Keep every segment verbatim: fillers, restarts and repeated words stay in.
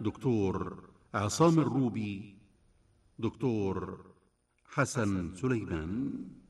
دكتور عصام الروبي، دكتور حسن سليمان.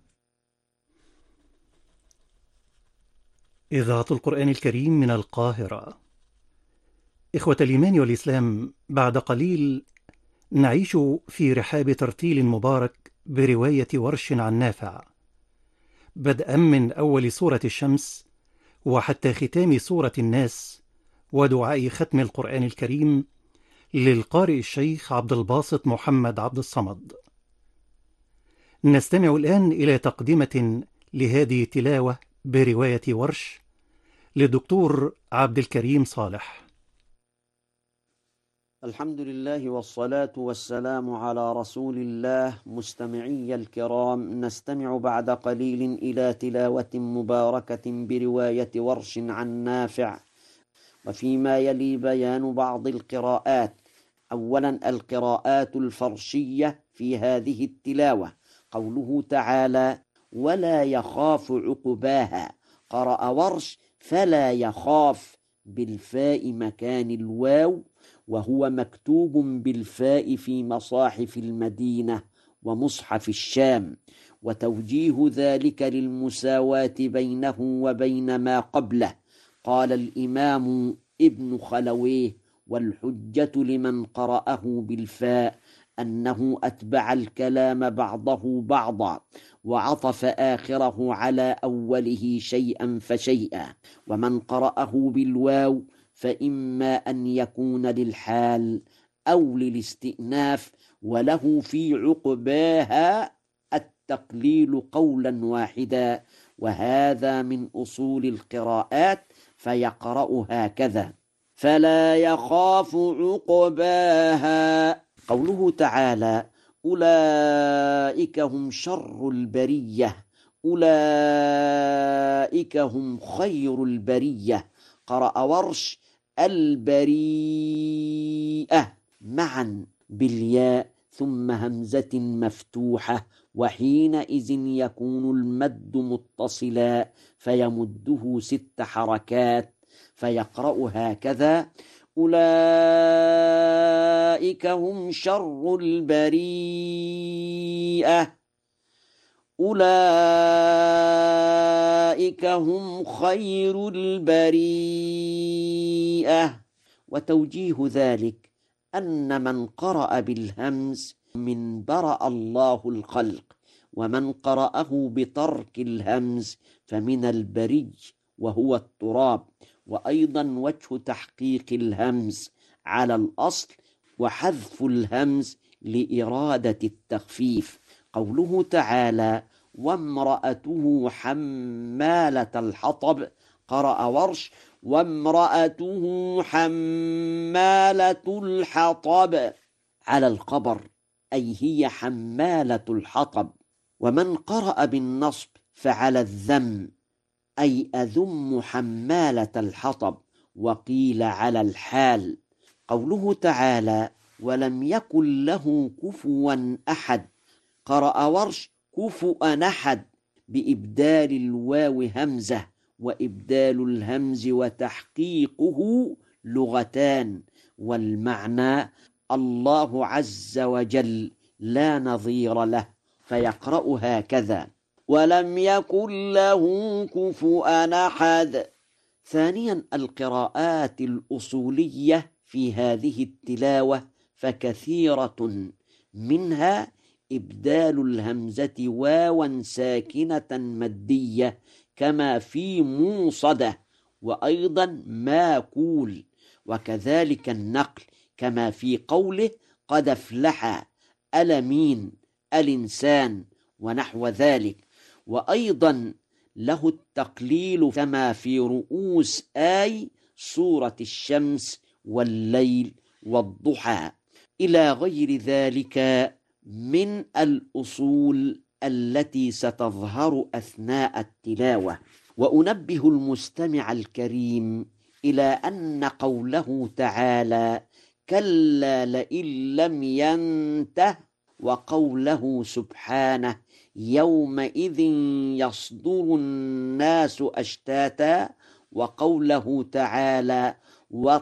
إذاعة القرآن الكريم من القاهرة. إخوة الإيمان والإسلام، بعد قليل نعيش في رحاب ترتيل مبارك برواية ورش عن نافع، بدءا من أول سورة الشمس وحتى ختام سورة الناس ودعاء ختم القرآن الكريم للقارئ الشيخ عبد الباسط محمد عبد الصمد. نستمع الآن إلى تقدمة لهذه التلاوة برواية ورش للدكتور عبد الكريم صالح. الحمد لله والصلاة والسلام على رسول الله. مستمعي الكرام، نستمع بعد قليل إلى تلاوة مباركة برواية ورش عن نافع، وفيما يلي بيان بعض القراءات. أولا القراءات الفرشية في هذه التلاوة. قوله تعالى: ولا يخاف عقباها، قرأ ورش فلا يخاف بالفاء مكان الواو، وهو مكتوب بالفاء في مصاحف المدينة ومصحف الشام، وتوجيه ذلك للمساواة بينه وبين ما قبله. قال الإمام ابن خلويه: والحجة لمن قرأه بالفاء أنه أتبع الكلام بعضه بعضا وعطف آخره على أوله شيئا فشيئا، ومن قرأه بالواو فإما أن يكون للحال أو للاستئناف، وله في عقباها التقليل قولا واحدا، وهذا من أصول القراءات، فيقرأ هكذا: فلا يخاف عقباها. قوله تعالى: أولئك هم شر البرية، أولئك هم خير البرية. قرأ ورش البريئة معا بالياء ثم همزة مفتوحة، وحينئذ يكون المد متصلا فيمده ست حركات، فيقرأ هكذا: أولئك هم شر البريئة، أولئك هم خير البريئة. وتوجيه ذلك أن من قرأ بالهمز من برأ الله الخلق، ومن قرأه بترك الهمز فمن البري وهو التراب. وأيضا وجه تحقيق الهمز على الأصل وحذف الهمز لإرادة التخفيف. قوله تعالى: وامرأته حمالة الحطب، قرأ ورش: وامرأته حمالة الحطب على الخبر، أي هي حمالة الحطب. ومن قرأ بالنصب فعلى الذم، أي أذم حمالة الحطب، وقيل على الحال. قوله تعالى: ولم يكن له كفوا أحد، قرأ ورش: كفؤا أحد بإبدال الواو همزة، وإبدال الهمز وتحقيقه لغتان، والمعنى الله عز وجل لا نظير له، فيقرأ هكذا: ولم يكن له كفؤا أحد. ثانيا القراءات الأصولية في هذه التلاوة، فكثيرة منها إبدال الهمزة واوا ساكنة مادية كما في موصدة، وأيضا ماكول، وكذلك النقل كما في قوله: قد أفلح ألمين الإنسان، ونحو ذلك. وأيضا له التقليل كما في رؤوس آي سورة الشمس والليل والضحى، إلى غير ذلك من الأصول التي ستظهر أثناء التلاوة. وأنبه المستمع الكريم إلى أن قوله تعالى: كلا لئن لم ينته، وقوله سبحانه: يومئذ يصدر الناس أشتاتا، وقوله تعالى: